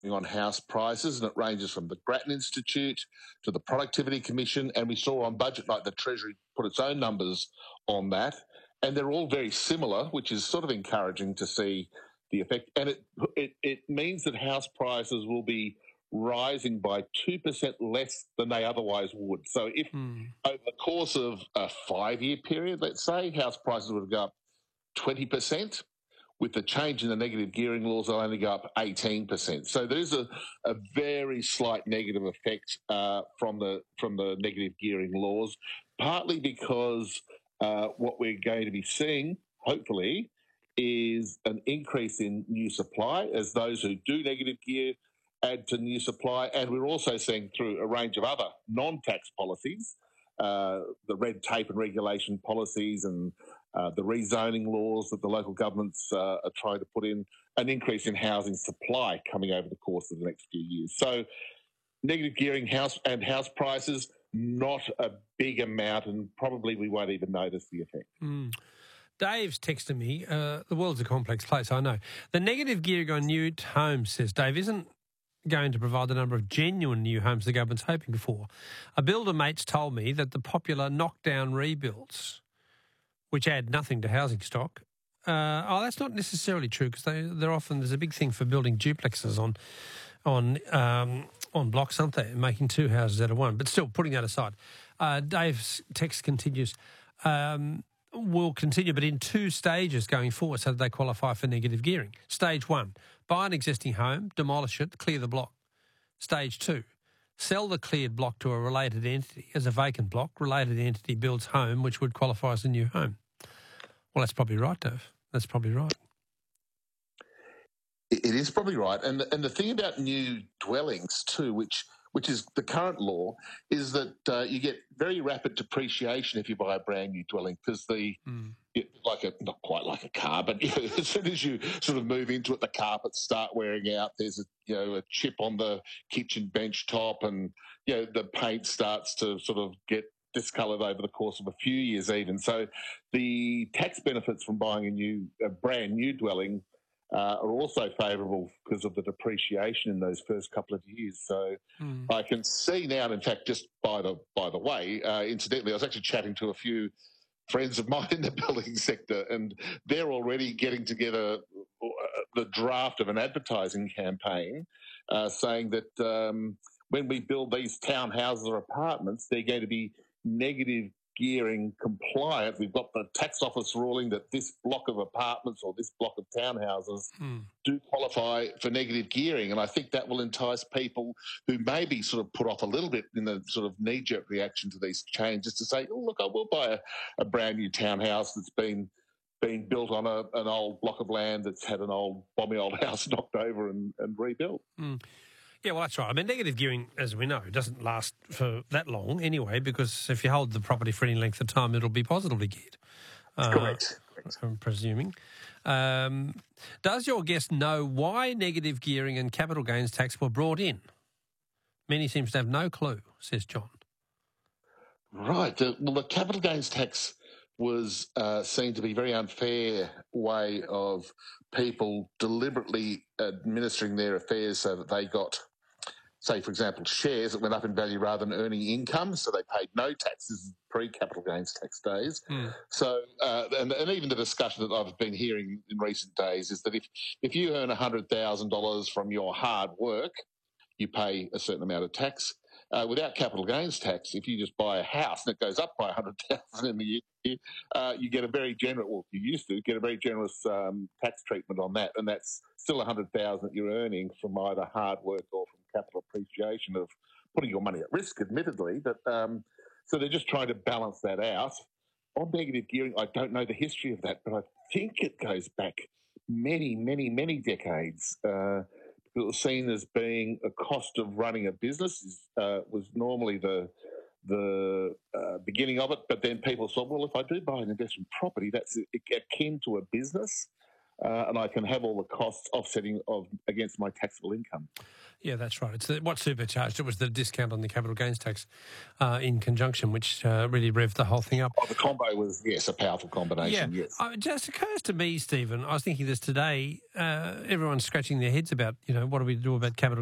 on house prices, and it ranges from the Grattan Institute to the Productivity Commission, and we saw on budget night the Treasury put its own numbers on that, and they're all very similar, which is sort of encouraging to see the effect. And it means that house prices will be rising by 2% less than they otherwise would. So if over the course of a 5-year period, let's say, house prices would go up 20%, with the change in the negative gearing laws, they'll only go up 18%. So there's a very slight negative effect from the negative gearing laws, partly because what we're going to be seeing, hopefully, is an increase in new supply as those who do negative gear add to new supply. And we're also seeing through a range of other non-tax policies, the red tape and regulation policies and the rezoning laws that the local governments are trying to put in, an increase in housing supply coming over the course of the next few years. So negative gearing house prices, not a big amount, and probably we won't even notice the effect. Dave's texted me, the world's a complex place, I know. The negative gearing on new homes, says Dave, isn't going to provide the number of genuine new homes the government's hoping for. A builder mate's told me that the popular knockdown rebuilds, which add nothing to housing stock, that's not necessarily true, because they're often, there's a big thing for building duplexes on blocks, aren't they, making two houses out of one. But still, putting that aside, Dave's text continues, will continue, but in 2 stages going forward, so that they qualify for negative gearing. Stage 1, buy an existing home, demolish it, clear the block. Stage 2, sell the cleared block to a related entity as a vacant block. Related entity builds home, which would qualify as a new home. Well, that's probably right, Dave. That's probably right. It is probably right. And the thing about new dwellings too, which is the current law, is that you get very rapid depreciation if you buy a brand new dwelling, because not quite like a car, but as soon as you sort of move into it, the carpets start wearing out. There's a chip on the kitchen bench top, and the paint starts to sort of get discoloured over the course of a few years even. So the tax benefits from buying a brand new dwelling are also favourable because of the depreciation in those first couple of years. So I can see now, and in fact, just by the way, incidentally, I was actually chatting to a few friends of mine in the building sector, and they're already getting together the draft of an advertising campaign saying that when we build these townhouses or apartments, they're going to be negative gearing compliant. We've got the tax office ruling that this block of apartments or this block of townhouses do qualify for negative gearing. And I think that will entice people who may be sort of put off a little bit in the sort of knee-jerk reaction to these changes to say, oh, look, I will buy a brand new townhouse that's been built on an old block of land that's had an balmy old house knocked over and rebuilt. Yeah, well, that's right. I mean, negative gearing, as we know, doesn't last for that long anyway, because if you hold the property for any length of time, it'll be positively geared. Correct. I'm presuming. Does your guest know why negative gearing and capital gains tax were brought in? Many seems to have no clue, says John. Right. The capital gains tax was seen to be a very unfair way of people deliberately administering their affairs so that they got, say, for example, shares that went up in value rather than earning income, so they paid no taxes pre-capital gains tax days. So, and even the discussion that I've been hearing in recent days is that if you earn $100,000 from your hard work, you pay a certain amount of tax. Without capital gains tax, if you just buy a house and it goes up by 100,000 in the year, you get a very generous. Well, you used to get a very generous tax treatment on that, and that's still 100,000 that you're earning from either hard work or from capital appreciation of putting your money at risk, admittedly. But so they're just trying to balance that out. On negative gearing, I don't know the history of that, but I think it goes back many, many, many decades. It was seen as being a cost of running a business was normally the beginning of it, but then people thought, well, if I do buy an investment property, that's akin to a business. and I can have all the costs offsetting against my taxable income. Yeah, that's right. It's what supercharged it was the discount on the capital gains tax in conjunction, which really revved the whole thing up. Oh, the combo was, yes, a powerful combination, Yeah. yes. It just occurs to me, Stephen, I was thinking this today, everyone's scratching their heads about, what do we do about capital